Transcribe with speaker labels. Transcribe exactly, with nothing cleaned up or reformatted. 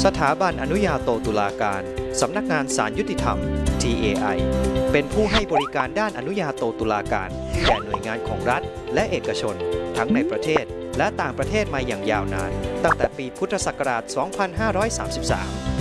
Speaker 1: สถาบันอนุญาโตตุลาการสำนักงานศาลยุติธรรม ที เอ ไอ เป็นผู้ให้บริการด้านอนุญาโตตุลาการแก่หน่วยงานของรัฐและเอกชนทั้งในประเทศและต่างประเทศมาอย่างยาวนานตั้งแต่ปีพุทธศักราช สองพันห้าร้อยสามสิบสาม